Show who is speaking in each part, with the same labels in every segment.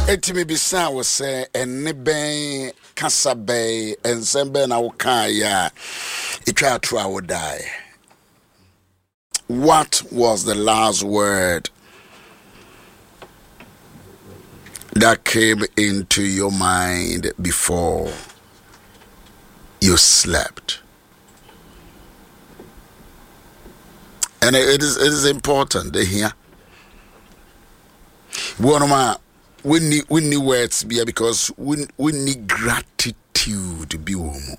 Speaker 1: Etimi bisa wo say enne ben kasa ben ensembe na wo kan ya etwa atro a wo die. What was the last word that came into your mind before you slept? And it is important here. We need words be because we need gratitude be woman.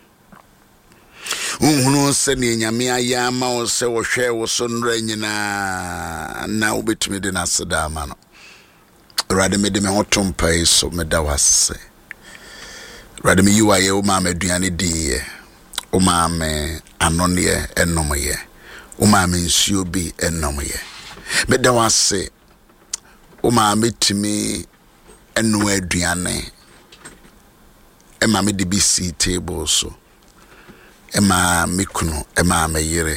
Speaker 1: Unhunu se ne nyame ayama o se wo hwe wo so nra nyina na obetumi de na seda ma no. Rade me de me hotom pai so me da wase. Rade me yiwa ye o ma maduane di ye. O ma me anone ye enom ye. O ma me nsuo bi enom ye. Me da wase. O ma metimi enu aduane e ma me de bi si table so e ma mekuno e ma meyire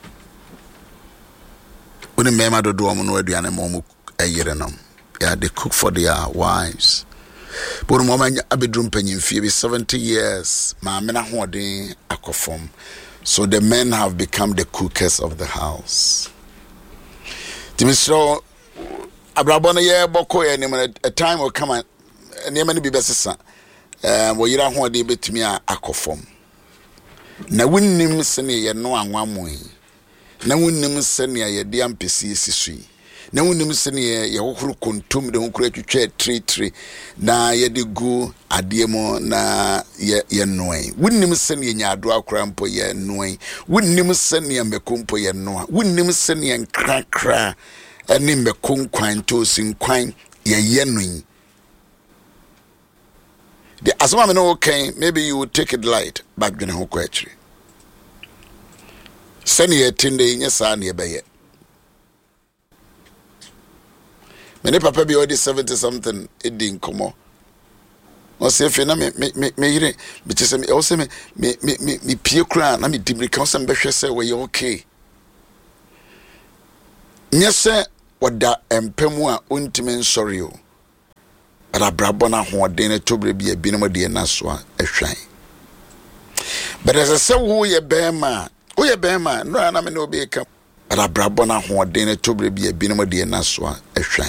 Speaker 1: oni me ma dodo omo no aduane mo ayire nom yeah, they cook for their wives but mo ma abedrum panyimfie be 70 years ma me na hoden akofom, so the men have become the cookers of the house. Timisro abrabona ye boko ye nem, a time will come and nemani be besesa wo yira hoden betumi akofom na wunnim sene ye no anwamoi, na wunnim sene ye de ampesi esisui, na wunnim sene ye hohoro kontum de honkoro atwetwa tri na ye de gu ademo na ye noai, wunnim sene ye nyaado akora mpo ye noai, wunnim sene ye mekompo ye noa, wunnim sene ye nkrakra ene mekonkwan to sinkwan ye noi. The asoma me no okay, maybe you would take it light back then hoko actually. Send ye tinde nya sa na ye. Many papa be already 70 something edin komo. O se fe na me yire me tese me o se me pie kura na me dibrika o se me behwe se we okay. Nya se wada empemu a ontime nsori o. Rabrabona hoden na tobre bia binom de na so a ehwan. But as I say wo ye bema no na me no be ka rabrabona hoden na tobre bia binom de na so a ehwan.